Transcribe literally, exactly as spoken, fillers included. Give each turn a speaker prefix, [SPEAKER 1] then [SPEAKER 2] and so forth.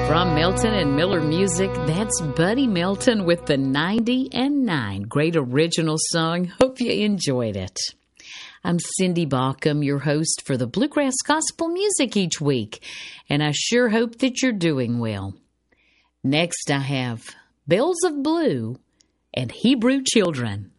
[SPEAKER 1] From Melton and Miller Music, that's Buddy Melton with the ninety and nine. Great original song. Hope you enjoyed it. I'm Cindy Baucom, your host for the Bluegrass Gospel Music each week, and I sure hope that you're doing well. Next, I have Bells of Blue and Hebrew Children.